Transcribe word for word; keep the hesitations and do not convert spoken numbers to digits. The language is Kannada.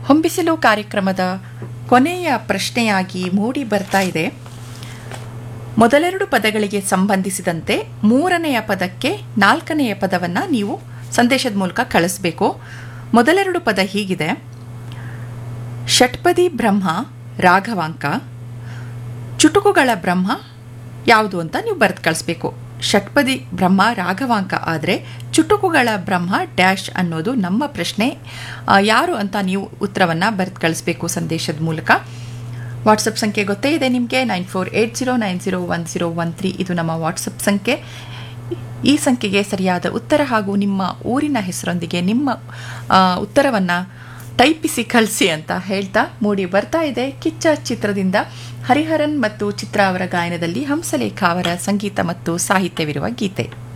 ಹೊಂಬಿಸಿಲು ಕಾರ್ಯಕ್ರಮದ ಕೊನೆಯ ಪ್ರಶ್ನೆಯಾಗಿ ಮೂಡಿ ಬರ್ತಾ ಇದೆ. ಮೊದಲೆರಡು ಪದಗಳಿಗೆ ಸಂಬಂಧಿಸಿದಂತೆ ಮೂರನೆಯ ಪದಕ್ಕೆ ನಾಲ್ಕನೆಯ ಪದವನ್ನು ನೀವು ಸಂದೇಶದ ಮೂಲಕ ಕಳಿಸ್ಬೇಕು. ಮೊದಲೆರಡು ಪದ ಹೀಗಿದೆ: ಷಟ್ಪದಿ ಬ್ರಹ್ಮ ರಾಘವಾಂಕ, ಚುಟುಕುಗಳ ಬ್ರಹ್ಮ ಯಾವುದು ಅಂತ ನೀವು ಬರೆದು ಕಳಿಸ್ಬೇಕು. ಷಟ್ಪದಿ ಬ್ರಹ್ಮ ರಾಘವಾಂಕ ಆದರೆ ಚುಟುಕುಗಳ ಬ್ರಹ್ಮ ಡ್ಯಾಶ್ ಅನ್ನೋದು ನಮ್ಮ ಪ್ರಶ್ನೆ. ಯಾರು ಅಂತ ನೀವು ಉತ್ತರವನ್ನು ಬರೆದು ಕಳಿಸ್ಬೇಕು ಸಂದೇಶದ ಮೂಲಕ. ವಾಟ್ಸಪ್ ಸಂಖ್ಯೆ ಗೊತ್ತೇ ಇದೆ ನಿಮಗೆ, nine four eight zero nine zero one zero one three ಇದು ನಮ್ಮ ವಾಟ್ಸಪ್ ಸಂಖ್ಯೆ. ಈ ಸಂಖ್ಯೆಗೆ ಸರಿಯಾದ ಉತ್ತರ ಹಾಗೂ ನಿಮ್ಮ ಊರಿನ ಹೆಸರೊಂದಿಗೆ ನಿಮ್ಮ ಉತ್ತರವನ್ನು ಟೈಪಿಸಿ ಕಳಿಸಿ ಅಂತ ಹೇಳ್ತಾ ಮೂಡಿ ಬರ್ತಾ ಇದೆ ಕಿಚ್ಚ ಚಿತ್ರದಿಂದ ಹರಿಹರನ್ ಮತ್ತು ಚಿತ್ರ ಅವರ ಗಾಯನದಲ್ಲಿ ಹಂಸಲೇಖ ಅವರ ಸಂಗೀತ ಮತ್ತು ಸಾಹಿತ್ಯವಿರುವ ಗೀತೆ.